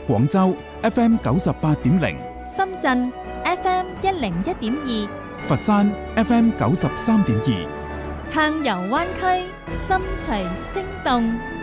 廣州 FM 98.0， 深圳 FM 101.2， 佛山 FM 93.2， 撐遊灣區，心隨聲動。